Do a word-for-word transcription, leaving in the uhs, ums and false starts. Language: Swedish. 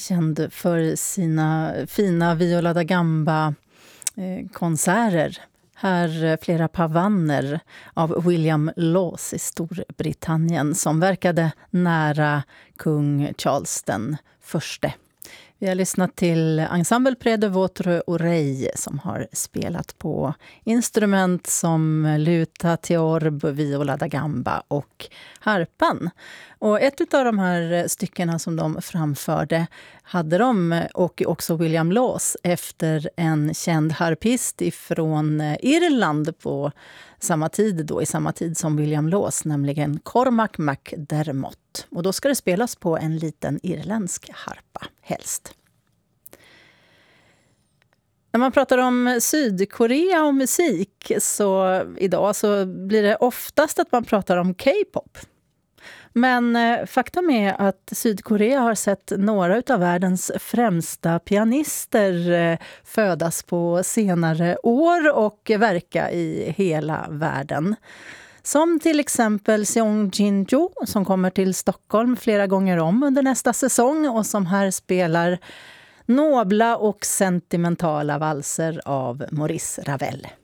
känd för sina fina Viola da Gamba-konserter. Här flera pavanner av William Laws i Storbritannien som verkade nära kung Charles den förste. Vi har lyssnat till Ensemble Près de votre oreille som har spelat på instrument som luta, theorb, viola da gamba och harpan. Och ett av de här styckena som de framförde hade de, och också William Laws, efter en känd harpist ifrån Irland på samma tid, då i samma tid som William Laws, nämligen Cormac MacDermott. Och då ska det spelas på en liten irländsk harpa, helst. När man pratar om Sydkorea och musik så idag så blir det oftast att man pratar om K-pop. Men eh, faktum är att Sydkorea har sett några av världens främsta pianister eh, födas på senare år och verka i hela världen. Som till exempel Seong Jin-jo som kommer till Stockholm flera gånger om under nästa säsong och som här spelar nobla och sentimentala valser av Maurice Ravel.